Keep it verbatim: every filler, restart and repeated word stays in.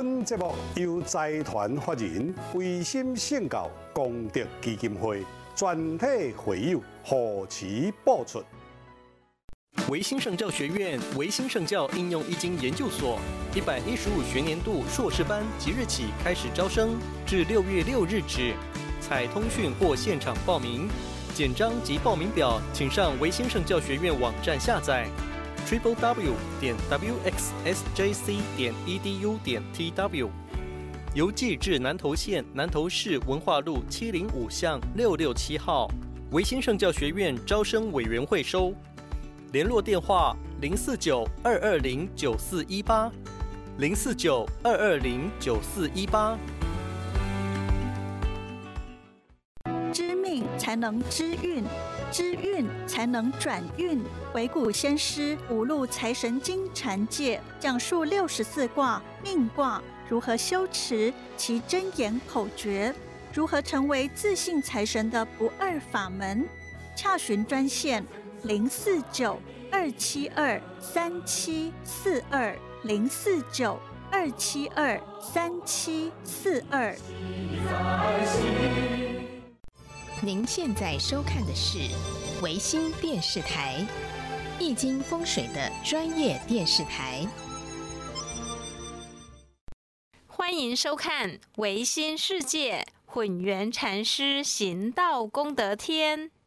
本节目由财团法人维心圣教功德基金会全体会友护持播出。 维新圣教学院维新圣教应用易经研究所一百一十五学年度硕士班即日起开始招生，至六月六日止，采通讯或现场报名。简章及报名表，请上维新圣教学院网站下载 triple w 点 w x s j c 点 e d u 点 t w。邮寄至南投县南投市文化路七零五巷六六七号，维新圣教学院招生委员会收。联络电话：零四九二二零九四一八，零四九二二零九四一八。 知命才能知运，知运才能转运。惟古先师五路财神经禅界讲述六十四卦命卦如何修持其真言口诀，如何成为自信财神的不二法门。洽询专线零四九二七二三七四二零四九二七二三七四二。 您现在收看的是维新电视台，易经风水的专业电视台。 欢迎收看维新世界混元禅师行道功德篇。